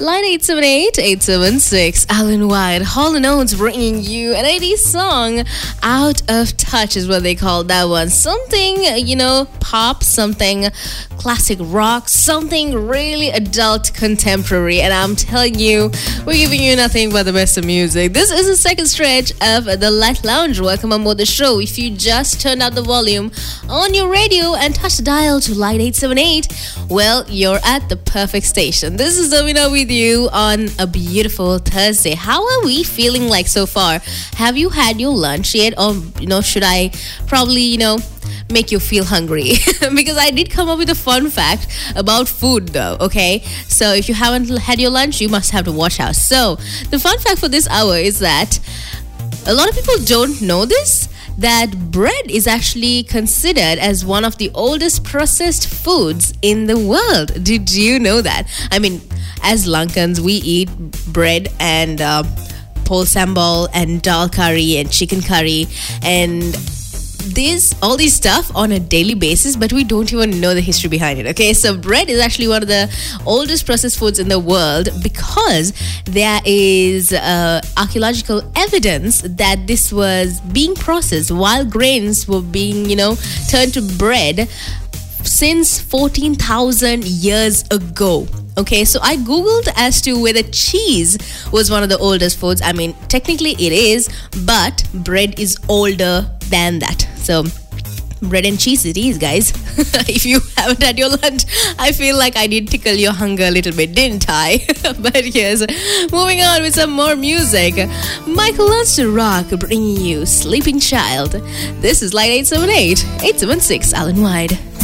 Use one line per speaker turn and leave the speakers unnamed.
Line 878-876, Alan White, Hall & Oates bringing you an 80s song. Out of Touch is what they call that one. Something, pop, something classic rock, something really adult contemporary. And I'm telling you, we're giving you nothing but the best of music. This is the second stretch of the Light Lounge. Welcome on board the show. If you just turned up the volume on your radio and touched the dial to Line 878, well, you're at the perfect station. This is Domina with you on a beautiful Thursday. How are we feeling like so far? Have you had your lunch yet? Or, should I probably, make you feel hungry? Because I did come up with a fun fact about food though, okay? So if you haven't had your lunch, you must have to watch out. So the fun fact for this hour is that a lot of people don't know this, that bread is actually considered as one of the oldest processed foods in the world. Did you know that? I mean, as Lankans, we eat bread and pol sambal and dal curry and chicken curry and all these stuff on a daily basis, but we don't even know the history behind it. Okay, so bread is actually one of the oldest processed foods in the world because there is archaeological evidence that this was being processed while grains were being, turned to bread since 14,000 years ago. Okay, so I googled as to whether cheese was one of the oldest foods. I mean, technically it is, but bread is older than that. So bread and cheese it is, guys. If you haven't had your lunch, I feel like I did tickle your hunger a little bit, didn't I? But yes, moving on with some more music. Michael Loves to Rock bringing you Sleeping Child. This is Light 878-876, Alan White.